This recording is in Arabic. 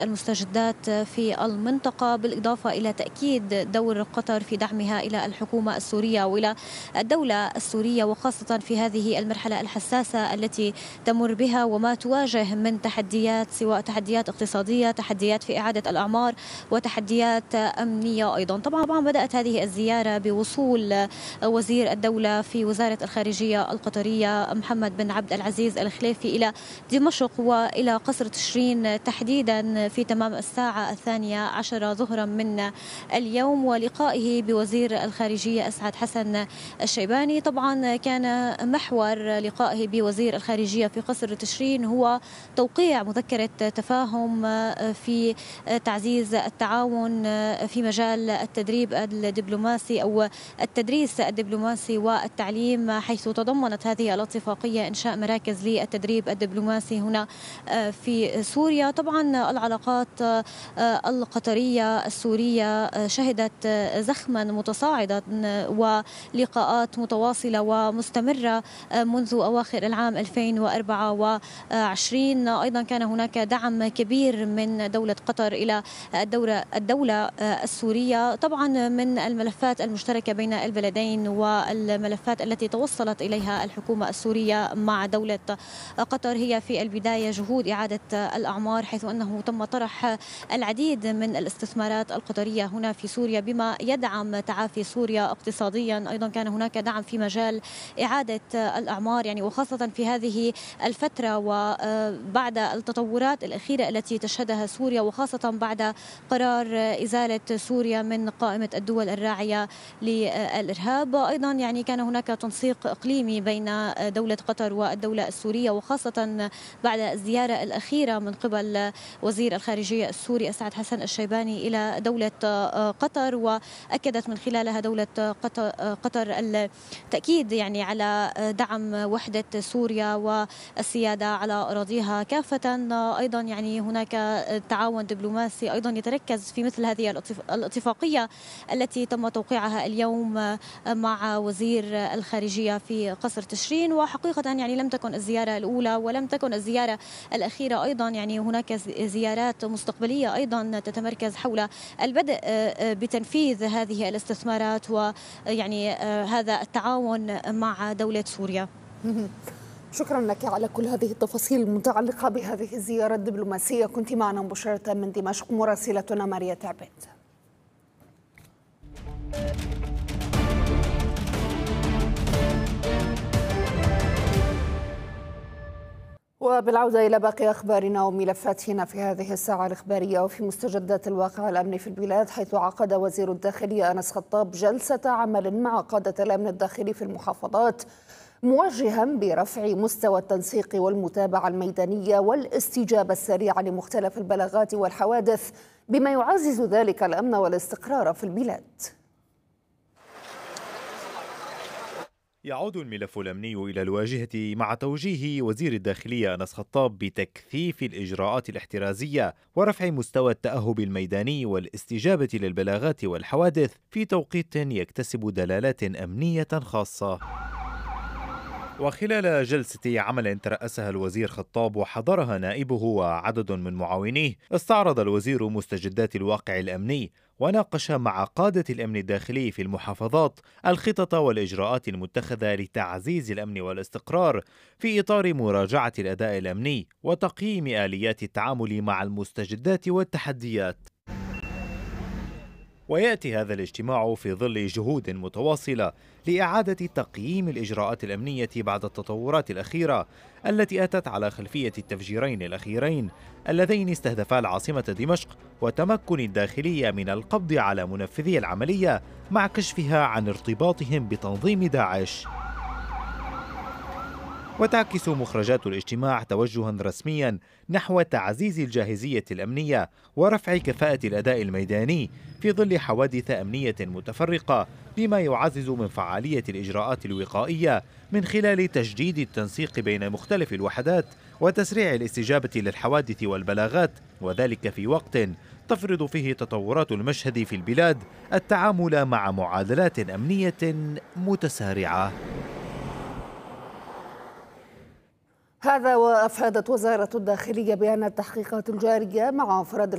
المستجدات في المنطقة، بالإضافة إلى تأكيد دور قطر في دعمها إلى الحكومة السورية وإلى الدولة السورية، وخاصة في هذه المرحلة الحساسة التي تمر بها وما تواجه من تحديات، سواء تحديات اقتصادية، تحديات في إعادة الأعمار، وتحديات أمنية أيضا. طبعا بدأت هذه الزيارة بوصول وزير الدولة في وزارة الخارجية القطرية محمد بن عبد العزيز الخليفي إلى دمشق وإلى قصر تشرين تحديدا في تمام الساعة 12 ظهرا من اليوم، ولقائه بوزير الخارجية أسعد حسن الشيباني. طبعا كان محور لقائه بوزير الخارجية في قصر تشرين هو توقيع مذكرة تفاهم في تعزيز التعاون في مجال التدريب الدبلوماسي أو التدريس الدبلوماسي والتعليم، حيث تضمنت هذه الاتفاقية إنشاء مراكز للتدريب الدبلوماسي هنا في سوريا. طبعا العلاقات القطرية السورية شهدت زخما متصاعدا ولقاءات متواصلة ومستمرة منذ أواخر العام 2024. أيضا كان هناك دعم كبير من دولة قطر إلى الدولة السورية، طبعا من الملفات المشتركة بين البلدين والملفات التي توصلت إليها الحكومة السورية مع دولة قطر هي في البداية جهود إعادة الأعمار، حيث أنه تم طرح العديد من الاستثمارات القطرية هنا في سوريا بما يدعم تعافي سوريا اقتصاديا. أيضا كان هناك دعم في مجال إعادة الأعمار، يعني وخاصة في هذه الفترة وبعد التطورات الأخيرة التي تشهدها سوريا، وخاصة بعد قرار إزالة سوريا من قائمة الدول الراعية للإرهاب. أيضا يعني كان هناك تنسيق إقليمي بين دولة قطر والدولة السورية، وخاصة بعد الزيارة الأخيرة من قبل وزير الخارجية السوري أسعد حسن الشيباني إلى دولة قطر، وأكدت من خلالها دولة قطر التأكيد يعني على دعم وحدة سوريا والسيادة على أراضيها كافة. أيضا يعني هناك تعاون دبلوماسي أيضا يتركز في مثل هذه الاتفاقية التي تم توقيعها اليوم مع وزير الخارجية في قصر تشرين. وحقيقة يعني لم تكن الزيارة الأولى ولم تكن الزيارة الأخيرة، أيضا يعني هناك زيارات مستقبلية أيضا تتمركز حول البدء بتنفيذ هذه الاستثمارات ويعني هذا التعاون مع دولة سوريا. شكرا لك على كل هذه التفاصيل المتعلقة بهذه الزيارة الدبلوماسية. كنت معنا مباشرة من دمشق مراسلتنا ماريا تعبد. وبالعودة إلى باقي أخبارنا وملفاتنا في هذه الساعة الإخبارية وفي مستجدات الواقع الأمني في البلاد، حيث عقد وزير الداخلية أنس خطاب جلسة عمل مع قادة الأمن الداخلي في المحافظات، موجها برفع مستوى التنسيق والمتابعة الميدانية والاستجابة السريعة لمختلف البلاغات والحوادث، بما يعزز ذلك الأمن والاستقرار في البلاد. يعود الملف الأمني إلى الواجهة مع توجيه وزير الداخلية أنس خطاب بتكثيف الإجراءات الاحترازية ورفع مستوى التأهب الميداني والاستجابة للبلاغات والحوادث في توقيت يكتسب دلالات أمنية خاصة. وخلال جلسة عمل ترأسها الوزير خطاب وحضرها نائبه وعدد من معاونيه، استعرض الوزير مستجدات الواقع الأمني وناقش مع قادة الأمن الداخلي في المحافظات الخطط والإجراءات المتخذة لتعزيز الأمن والاستقرار في إطار مراجعة الأداء الأمني وتقييم آليات التعامل مع المستجدات والتحديات. ويأتي هذا الاجتماع في ظل جهود متواصلة لإعادة تقييم الإجراءات الأمنية بعد التطورات الأخيرة التي أتت على خلفية التفجيرين الأخيرين اللذين استهدفا العاصمة دمشق وتمكن الداخلية من القبض على منفذي العملية مع كشفها عن ارتباطهم بتنظيم داعش. وتعكس مخرجات الاجتماع توجها رسميا نحو تعزيز الجاهزية الأمنية ورفع كفاءة الأداء الميداني في ظل حوادث أمنية متفرقة، بما يعزز من فعالية الإجراءات الوقائية من خلال تجديد التنسيق بين مختلف الوحدات وتسريع الاستجابة للحوادث والبلاغات، وذلك في وقت تفرض فيه تطورات المشهد في البلاد التعامل مع معادلات أمنية متسارعة. هذا وأفادت وزارة الداخلية بأن التحقيقات الجارية مع أفراد